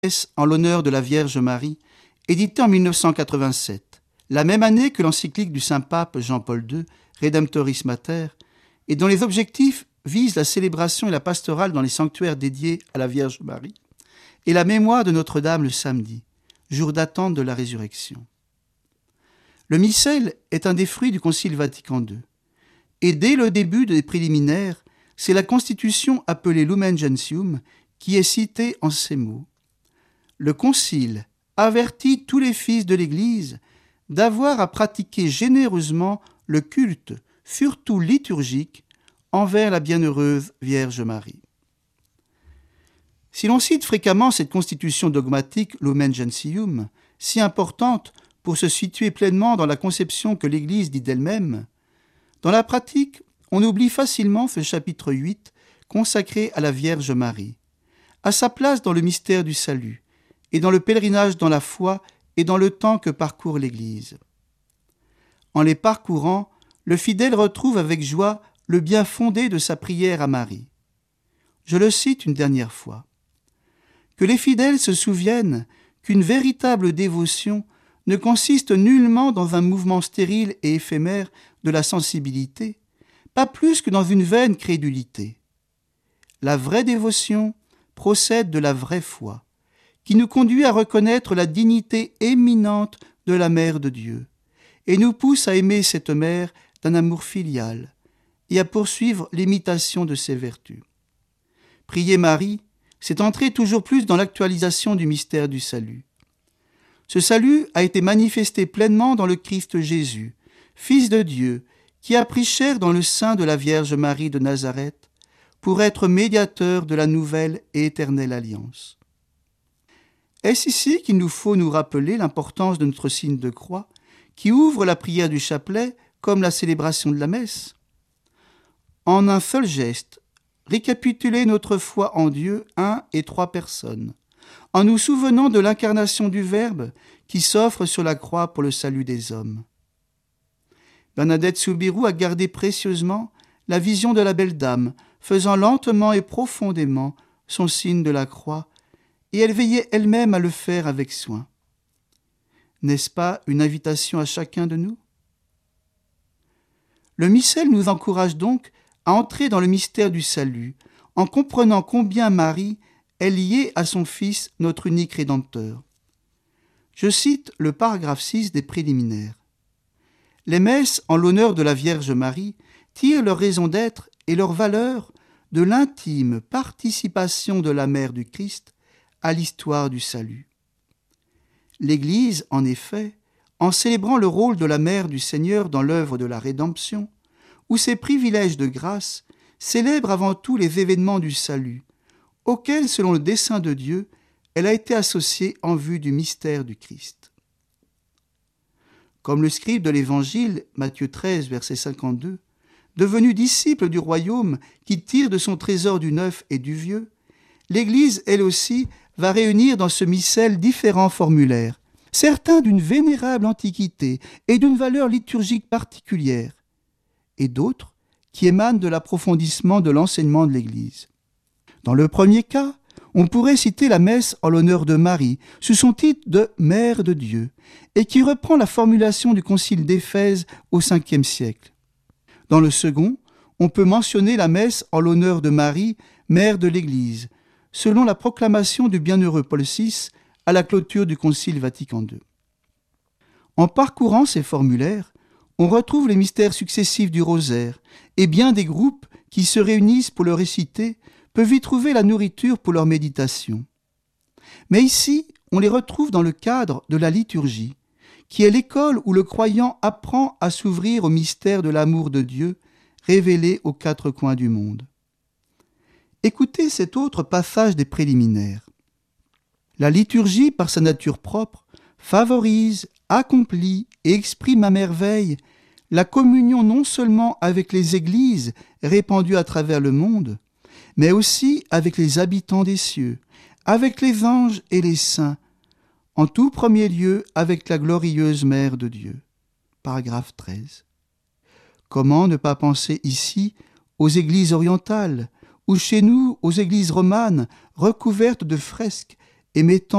messe en l'honneur de la Vierge Marie, édité en 1987, la même année que l'encyclique du Saint-Pape Jean-Paul II, Redemptoris Mater, et dont les objectifs visent la célébration et la pastorale dans les sanctuaires dédiés à la Vierge Marie, et la mémoire de Notre-Dame le samedi, jour d'attente de la résurrection. Le missel est un des fruits du Concile Vatican II, et dès le début des préliminaires, c'est la constitution appelée Lumen Gentium qui est citée en ces mots. Le Concile avertit tous les fils de l'Église d'avoir à pratiquer généreusement le culte, surtout liturgique, envers la bienheureuse Vierge Marie. Si l'on cite fréquemment cette constitution dogmatique Lumen Gentium, si importante pour se situer pleinement dans la conception que l'Église dit d'elle-même, dans la pratique, on oublie facilement ce chapitre 8 consacré à la Vierge Marie, à sa place dans le mystère du salut et dans le pèlerinage dans la foi et dans le temps que parcourt l'Église. En les parcourant, le fidèle retrouve avec joie le bien fondé de sa prière à Marie. Je le cite une dernière fois. Que les fidèles se souviennent qu'une véritable dévotion ne consiste nullement dans un mouvement stérile et éphémère de la sensibilité, pas plus que dans une vaine crédulité. La vraie dévotion procède de la vraie foi, qui nous conduit à reconnaître la dignité éminente de la Mère de Dieu, et nous pousse à aimer cette Mère d'un amour filial, et à poursuivre l'imitation de ses vertus. Prier Marie, c'est entrer toujours plus dans l'actualisation du mystère du salut. Ce salut a été manifesté pleinement dans le Christ Jésus, Fils de Dieu, qui a pris chair dans le sein de la Vierge Marie de Nazareth pour être médiateur de la nouvelle et éternelle alliance. Est-ce ici qu'il nous faut nous rappeler l'importance de notre signe de croix, qui ouvre la prière du chapelet comme la célébration de la messe? En un seul geste, récapituler notre foi en Dieu, un et trois personnes, en nous souvenant de l'incarnation du Verbe qui s'offre sur la croix pour le salut des hommes. Bernadette Soubirous a gardé précieusement la vision de la belle dame, faisant lentement et profondément son signe de la croix, et elle veillait elle-même à le faire avec soin. N'est-ce pas une invitation à chacun de nous? Le missel nous encourage donc à entrer dans le mystère du salut, en comprenant combien Marie est liée à son Fils, notre unique Rédempteur. Je cite le paragraphe 6 des préliminaires. Les messes en l'honneur de la Vierge Marie tirent leur raison d'être et leur valeur de l'intime participation de la Mère du Christ à l'histoire du salut. L'Église, en effet, en célébrant le rôle de la Mère du Seigneur dans l'œuvre de la rédemption, ou ses privilèges de grâce, célèbre avant tout les événements du salut, auxquels, selon le dessein de Dieu, elle a été associée en vue du mystère du Christ. Comme le scribe de l'Évangile, Matthieu 13, verset 52, devenu disciple du royaume qui tire de son trésor du neuf et du vieux, l'Église, elle aussi, va réunir dans ce missel différents formulaires, certains d'une vénérable antiquité et d'une valeur liturgique particulière, et d'autres qui émanent de l'approfondissement de l'enseignement de l'Église. Dans le premier cas, on pourrait citer la messe en l'honneur de Marie, sous son titre de Mère de Dieu, et qui reprend la formulation du concile d'Éphèse au Ve siècle. Dans le second, on peut mentionner la messe en l'honneur de Marie, Mère de l'Église, selon la proclamation du bienheureux Paul VI à la clôture du Concile Vatican II. En parcourant ces formulaires, on retrouve les mystères successifs du rosaire, et bien des groupes qui se réunissent pour le réciter peuvent y trouver la nourriture pour leur méditation. Mais ici, on les retrouve dans le cadre de la liturgie, qui est l'école où le croyant apprend à s'ouvrir au mystère de l'amour de Dieu, révélé aux quatre coins du monde. Écoutez cet autre passage des préliminaires. La liturgie, par sa nature propre, favorise, accomplit et exprime à merveille la communion non seulement avec les églises répandues à travers le monde, mais aussi avec les habitants des cieux, avec les anges et les saints, en tout premier lieu avec la glorieuse Mère de Dieu. Paragraphe 13. Comment ne pas penser ici aux églises orientales, ou chez nous aux églises romanes recouvertes de fresques et mettant